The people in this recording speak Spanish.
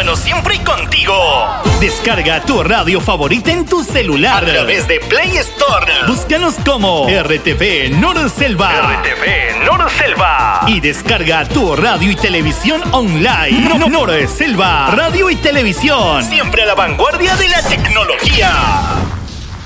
bueno siempre contigo. Descarga tu radio favorita en tu celular a través de Play Store. Búscanos como RTV Norselva. RTV Norselva. Y descarga tu radio y televisión online. Norselva, radio y televisión. Siempre a la vanguardia de la tecnología.